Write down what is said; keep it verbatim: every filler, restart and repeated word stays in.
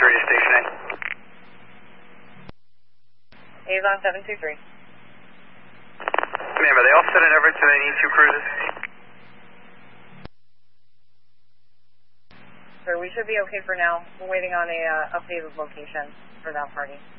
radio station A. Avon seven two three. Ma'am, are they all set in Everett? Do they need two cruises? Sir, we should be okay for now. We're waiting on a uh, updated location for that party.